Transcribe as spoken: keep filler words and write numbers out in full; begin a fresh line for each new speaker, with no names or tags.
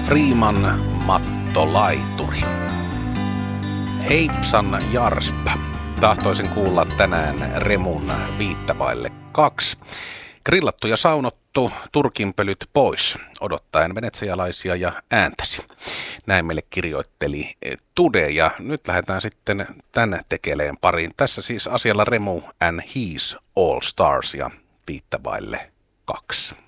Freeman mattolaituri. Heipsan Jarsp. Tahtoisin kuulla tänään Remun viittävaille kaksi. Grillattu ja saunottu, turkinpölyt pois, odottaen venetsialaisia ja ääntäsi. Näin meille kirjoitteli Tude, ja nyt lähdetään sitten tänne tekeleen pariin. Tässä siis asialla Remu and His All Stars ja viittävaille kaksi.